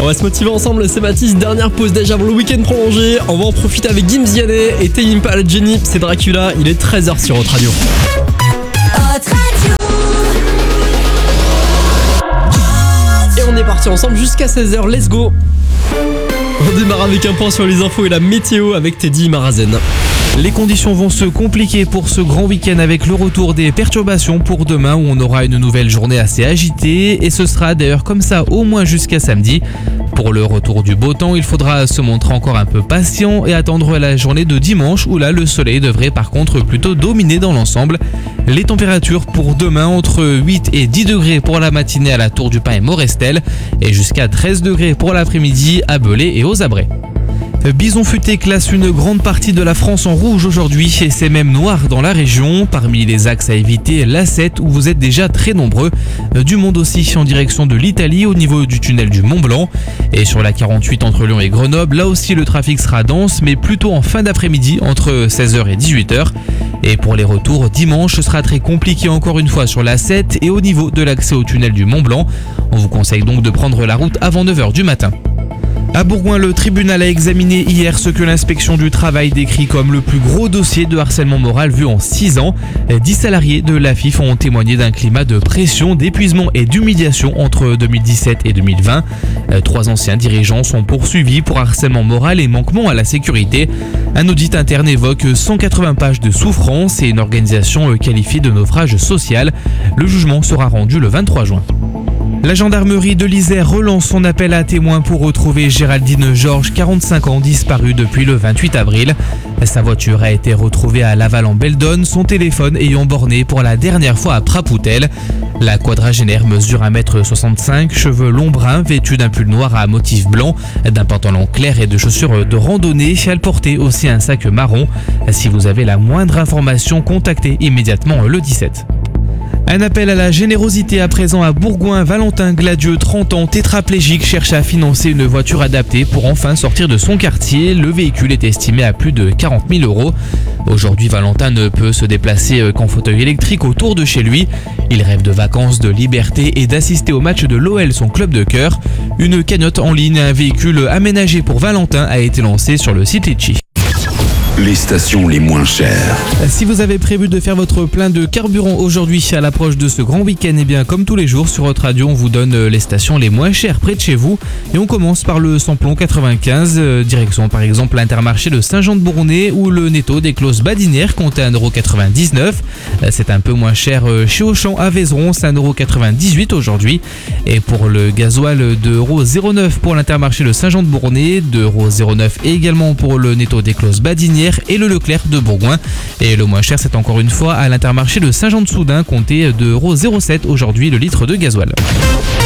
On va se motiver ensemble, c'est Mathis, dernière pause déjà avant le week-end prolongé. On va en profiter avec Gims Vianney et Tame Impala Jenny, c'est Dracula, il est 13h sur Hot Radio. Et on est parti ensemble jusqu'à 16h, let's go. On démarre avec un point sur les infos et la météo avec Teddy Marazen. Les conditions vont se compliquer pour ce grand week-end avec le retour des perturbations pour demain où on aura une nouvelle journée assez agitée et ce sera d'ailleurs comme ça au moins jusqu'à samedi. Pour le retour du beau temps, il faudra se montrer encore un peu patient et attendre la journée de dimanche où là le soleil devrait par contre plutôt dominer dans l'ensemble. Les températures pour demain entre 8 et 10 degrés pour la matinée à la Tour du Pin et Morestel et jusqu'à 13 degrés pour l'après-midi à Belay et aux Abrets. Bison Futé classe une grande partie de la France en rouge aujourd'hui et c'est même noir dans la région. Parmi les axes à éviter, l'A7 où vous êtes déjà très nombreux. Du monde aussi en direction de l'Italie au niveau du tunnel du Mont Blanc. Et sur la 48 entre Lyon et Grenoble, là aussi le trafic sera dense mais plutôt en fin d'après-midi entre 16h et 18h. Et pour les retours, dimanche ce sera très compliqué encore une fois sur l'A7 et au niveau de l'accès au tunnel du Mont Blanc. On vous conseille donc de prendre la route avant 9h du matin. À Bourgoin, le tribunal a examiné hier ce que l'inspection du travail décrit comme le plus gros dossier de harcèlement moral vu en 6 ans. 10 salariés de l'AFIF ont témoigné d'un climat de pression, d'épuisement et d'humiliation entre 2017 et 2020. 3 anciens dirigeants sont poursuivis pour harcèlement moral et manquement à la sécurité. Un audit interne évoque 180 pages de souffrance et une organisation qualifiée de naufrage social. Le jugement sera rendu le 23 juin. La gendarmerie de l'Isère relance son appel à témoins pour retrouver Géraldine Georges, 45 ans, disparue depuis le 28 avril. Sa voiture a été retrouvée à Laval-en-Beldonne, son téléphone ayant borné pour la dernière fois à Prapoutel. La quadragénaire mesure 1,65 m, cheveux longs bruns, vêtue d'un pull noir à motif blanc, d'un pantalon clair et de chaussures de randonnée. Elle portait aussi un sac marron. Si vous avez la moindre information, contactez immédiatement le 17. Un appel à la générosité à présent à Bourgoin. Valentin Gladieux, 30 ans, tétraplégique, cherche à financer une voiture adaptée pour enfin sortir de son quartier. Le véhicule est estimé à plus de 40 000 €. Aujourd'hui, Valentin ne peut se déplacer qu'en fauteuil électrique autour de chez lui. Il rêve de vacances, de liberté et d'assister au match de l'OL, son club de cœur. Une cagnotte en ligne, un véhicule aménagé pour Valentin a été lancé sur le site Litchi. Les stations les moins chères. Si vous avez prévu de faire votre plein de carburant aujourd'hui à l'approche de ce grand week-end, eh bien comme tous les jours sur Hot Radio, on vous donne les stations les moins chères près de chez vous. Et on commence par le samplon 95, direction par exemple l'Intermarché de Saint-Jean-de-Bournay ou le Netto des Clos Badinières compte à 1,99 €. C'est un peu moins cher chez Auchan à Vézeron, c'est 1,98 € aujourd'hui. Et pour le gasoil, 2,09 € pour l'Intermarché de Saint-Jean-de-Bournay, 2,09 € également pour le Netto des Clos Badinières et le Leclerc de Bourgoin. Et le moins cher, c'est encore une fois à l'Intermarché de Saint-Jean-de-Soudain, comptez 2,07 € aujourd'hui le litre de gasoil.